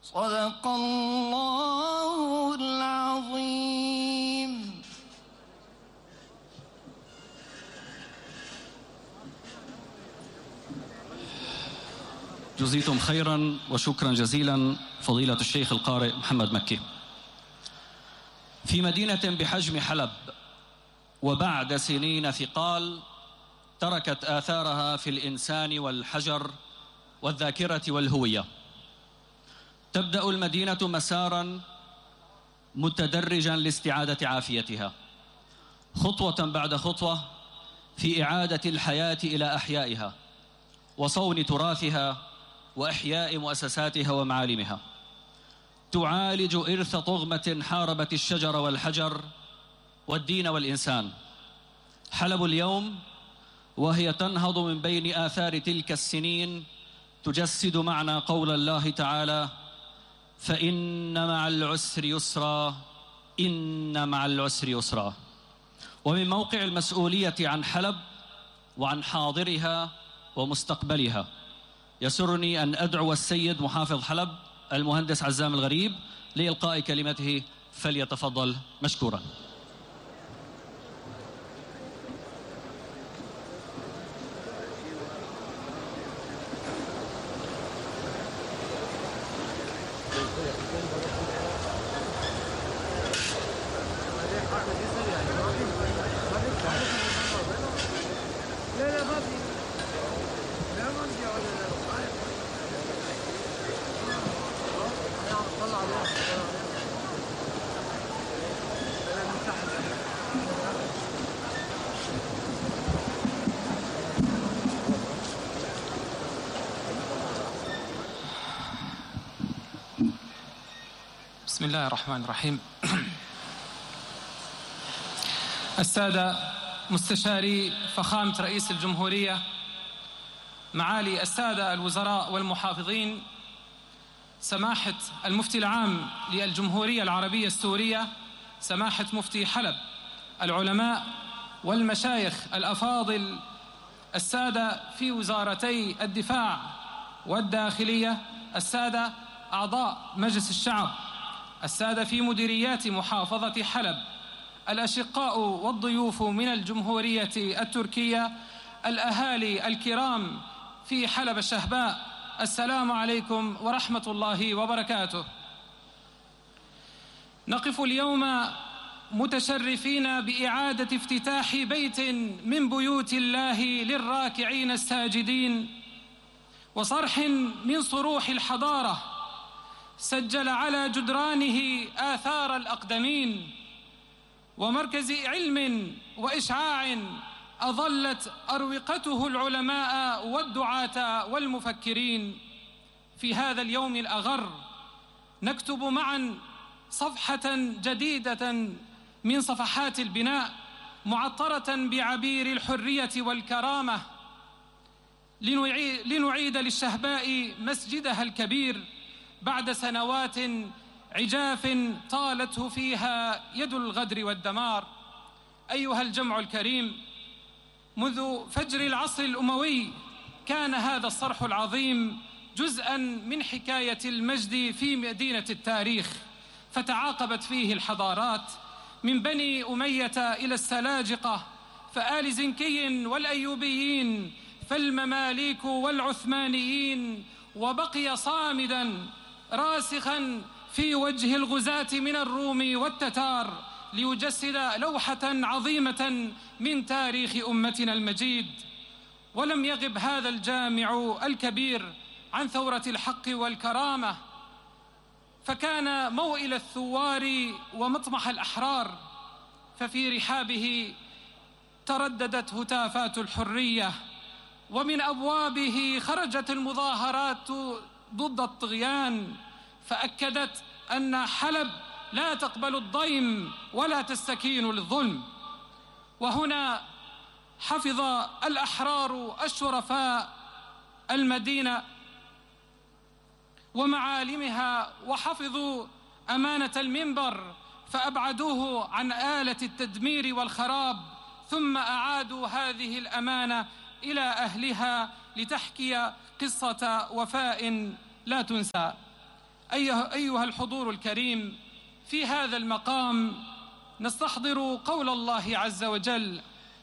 صدق الله العظيم. جزيتم خيرا وشكرا جزيلا فضيلة الشيخ القارئ محمد مكي. في مدينة بحجم حلب وبعد سنين ثقال تركت آثارها في الإنسان والحجر والذاكرة والهوية، تبدأ المدينة مسارا متدرجا لاستعادة عافيتها، خطوة بعد خطوة في إعادة الحياة إلى أحيائها وصون تراثها وإحياء مؤسساتها ومعالمها. تعالج إرث طغمة حاربت الشجر والحجر والدين والإنسان. حلب اليوم وهي تنهض من بين آثار تلك السنين تجسد معنى قول الله تعالى: فإن مع العسر يسرا، إن مع العسر يسرا. ومن موقع المسؤولية عن حلب وعن حاضرها ومستقبلها يسرني أن أدعو السيد محافظ حلب المهندس عزام الغريب لإلقاء كلمته، فليتفضل مشكورا. بسم الله الرحمن الرحيم. السادة مستشاري فخامة رئيس الجمهورية، معالي السادة الوزراء والمحافظين، سماحة المفتي العام للجمهورية العربية السورية، سماحة مفتي حلب، العلماء والمشايخ الأفاضل، السادة في وزارتي الدفاع والداخلية، السادة أعضاء مجلس الشعب، السادة في مديريات محافظة حلب، الأشقاء والضيوف من الجمهورية التركية، الأهالي الكرام في حلب الشهباء، السلام عليكم ورحمة الله وبركاته. نقف اليوم متشرفين بإعادة افتتاح بيت من بيوت الله للراكعين الساجدين، وصرح من صروح الحضارة سجل على جدرانه آثار الأقدمين، ومركز علم وإشعاع أظلت أروقته العلماء والدعاة والمفكرين. في هذا اليوم الأغر نكتب معا صفحة جديدة من صفحات البناء، معطرة بعبير الحرية والكرامة، لنعيد للشهباء مسجدها الكبير بعد سنوات عجاف طالته فيها يد الغدر والدمار. أيها الجمع الكريم، منذ فجر العصر الأموي كان هذا الصرح العظيم جزءاً من حكاية المجد في مدينة التاريخ، فتعاقبت فيه الحضارات من بني أمية إلى السلاجقة، فآل زنكي والأيوبيين، فالمماليك والعثمانيين، وبقي صامداً راسخاً في وجه الغزاة من الروم والتتار ليجسد لوحة عظيمة من تاريخ أمتنا المجيد. ولم يغب هذا الجامع الكبير عن ثورة الحق والكرامة، فكان موئل الثوار ومطمح الأحرار، ففي رحابه ترددت هتافات الحرية، ومن أبوابه خرجت المظاهرات ضد الطغيان، فأكدت أن حلب لا تقبل الضيم ولا تستكين للظلم. وهنا حفظ الأحرار الشرفاء المدينة ومعالمها، وحفظوا أمانة المنبر فأبعدوه عن آلة التدمير والخراب، ثم أعادوا هذه الأمانة إلى أهلها لتحكي قصة وفاء لا تنسى. أيها الحضور الكريم، في هذا المقام نستحضر قول الله عز وجل: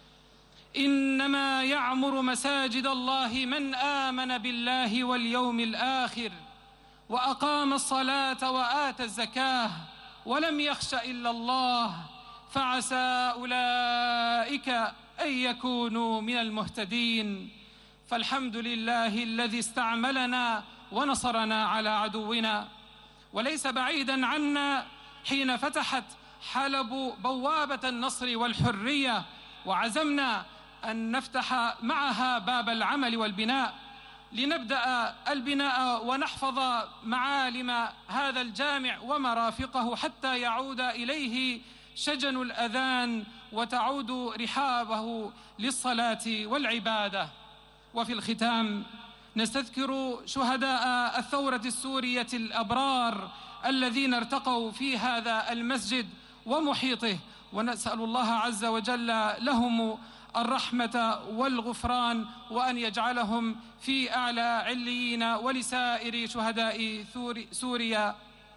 إنما يعمر مساجد الله من آمن بالله واليوم الآخر وأقام الصلاة وآتى الزكاة ولم يخش إلا الله فعسى أولئك أن يكونوا من المهتدين. فالحمد لله الذي استعملنا ونصرنا على عدونا. وليس بعيدا عنا حين فتحت حلب بوابة النصر والحرية وعزمنا أن نفتح معها باب العمل والبناء، لنبدأ البناء ونحفظ معالم هذا الجامع ومرافقه حتى يعود إليه شجن الأذان وتعود رحابه للصلاة والعبادة. وفي الختام نستذكر شهداء الثورة السورية الأبرار الذين ارتقوا في هذا المسجد ومحيطه، ونسأل الله عز وجل لهم الرحمة والغفران، وأن يجعلهم في أعلى عليين، ولسائر شهداء سوريا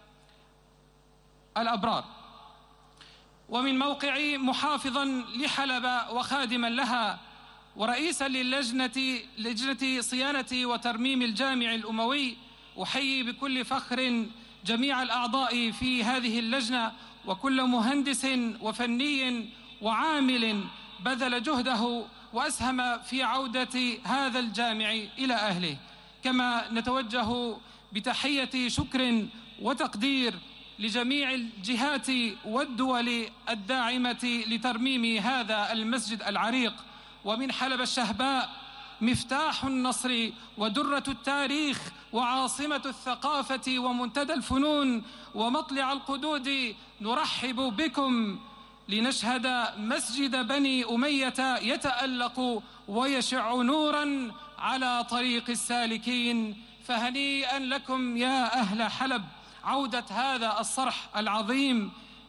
الأبرار. ومن موقع محافظا لحلب وخادما لها ورئيسا للجنة صيانة وترميم الجامع الأموي، أحيي بكل فخر جميع الأعضاء في هذه اللجنة وكل مهندس وفني وعامل بذل جهده وأسهم في عودة هذا الجامع إلى أهله. كما نتوجه بتحية شكر وتقدير لجميع الجهات والدول الداعمة لترميم هذا المسجد العريق. ومن حلب الشهباء مفتاح النصر ودرة التاريخ وعاصمة الثقافة ومنتدى الفنون ومطلع القدود، نرحب بكم لنشهد مسجد بني أمية يتألق ويشع نوراً على طريق السالكين. فهنيئاً لكم يا أهل حلب عودة هذا الصرح العظيم،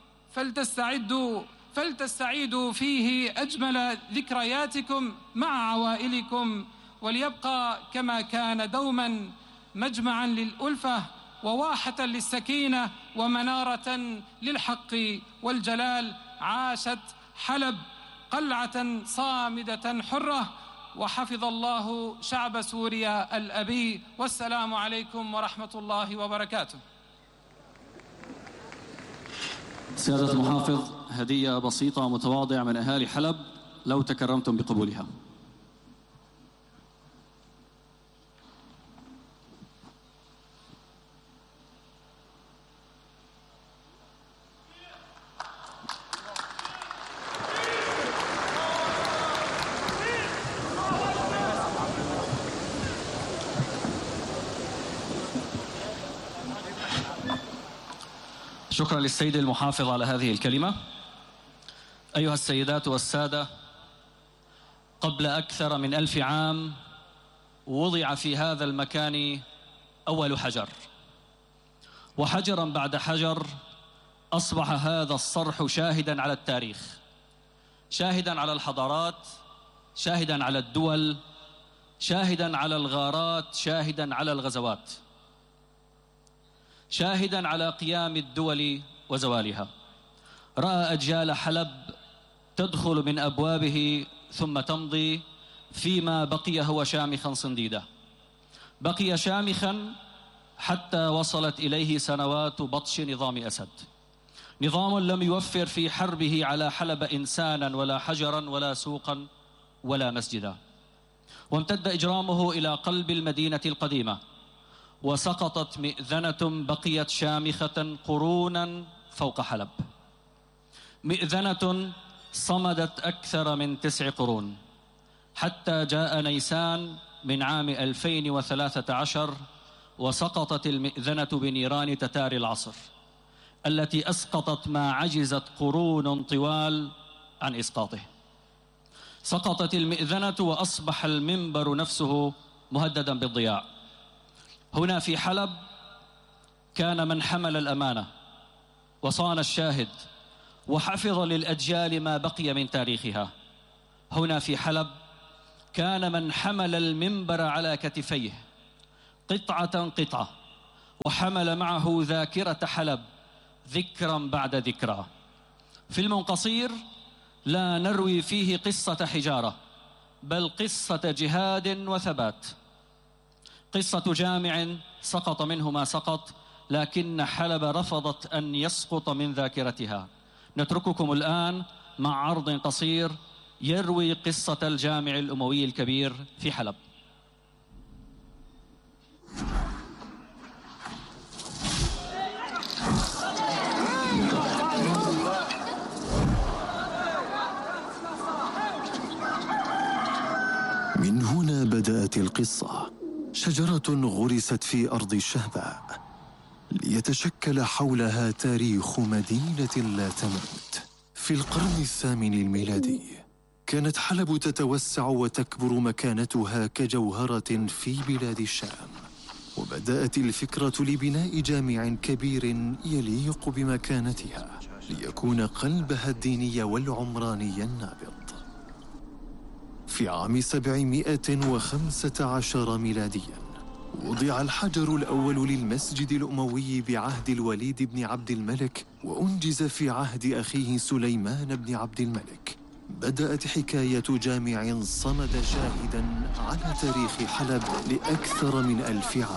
فلتستعيدوا فيه أجمل ذكرياتكم مع عوائلكم، وليبقى كما كان دوماً مجمعاً للألفة وواحة للسكينة ومنارة للحق والجلال. عاشت حلب قلعة صامدة حرة، وحفظ الله شعب سوريا الأبي. والسلام عليكم ورحمة الله وبركاته. سيادة المحافظ، هدية بسيطة متواضعة من أهالي حلب لو تكرمتم بقبولها. شكرا للسيد المحافظ على هذه الكلمة. أيها السيدات والسادة، قبل أكثر من 1000 عام وضع في هذا المكان أول حجر، وحجرا بعد حجر أصبح هذا الصرح شاهدا على التاريخ، شاهدا على الحضارات، شاهدا على الدول، شاهدا على الغارات، شاهدا على الغزوات، شاهدا على قيام الدول وزوالها. رأى أجيال حلب تدخل من أبوابه ثم تمضي، فيما بقي هو شامخا صنديدا، بقي شامخا حتى وصلت إليه سنوات بطش نظام أسد، نظام لم يوفر في حربه على حلب إنسانا ولا حجرا ولا سوقا ولا مسجدا، وامتد إجرامه إلى قلب المدينة القديمة، وسقطت مئذنة بقيت شامخة قرونا فوق حلب، مئذنة صمدت أكثر من 9 قرون، حتى جاء نيسان من عام 2013 وسقطت المئذنة بنيران تتار العصر التي أسقطت ما عجزت قرون طوال عن إسقاطه. سقطت المئذنة وأصبح المنبر نفسه مهددا بالضياع. هنا في حلب كان من حمل الأمانة وصان الشاهد وحفظ للأجيال ما بقي من تاريخها. هنا في حلب كان من حمل المنبر على كتفيه قطعة قطعة وحمل معه ذاكرة حلب ذكرا بعد ذكرى. فيلم قصير لا نروي فيه قصة حجارة، بل قصة جهاد وثبات، قصة جامع سقط منه ما سقط، لكن حلب رفضت أن يسقط من ذاكرتها. نترككم الآن مع عرض قصير يروي قصة الجامع الأموي الكبير في حلب. من هنا بدأت القصة. شجرة غرست في أرض الشهباء ليتشكل حولها تاريخ مدينة لا تموت. في القرن الثامن الميلادي كانت حلب تتوسع وتكبر مكانتها كجوهرة في بلاد الشام، وبدأت الفكرة لبناء جامع كبير يليق بمكانتها ليكون قلبها الديني والعمراني النابض. في عام 715 ميلادياً وضع الحجر الأول للمسجد الأموي بعهد الوليد بن عبد الملك، وأنجز في عهد أخيه سليمان بن عبد الملك. بدأت حكاية جامع صمد شاهداً على تاريخ حلب لأكثر من 1000 عام.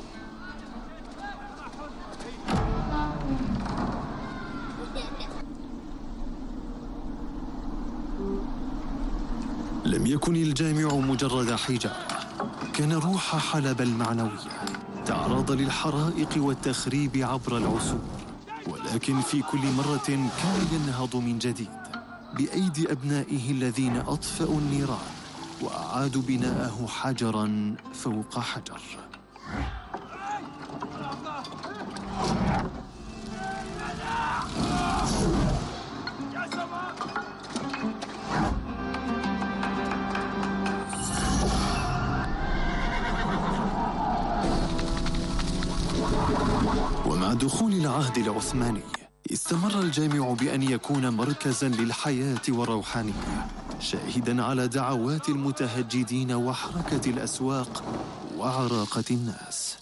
لم يكن الجامع مجرد حجارة، كان روح حلب المعنوية تعرض للحرائق والتخريب عبر العصور، ولكن في كل مرة كان ينهض من جديد بأيدي أبنائه الذين أطفأوا النيران وأعادوا بناءه حجراً فوق حجر. ومع دخول العهد العثماني استمر الجامع بأن يكون مركزاً للحياة والروحانية، شاهداً على دعوات المتهجدين وحركة الأسواق وعراقة الناس.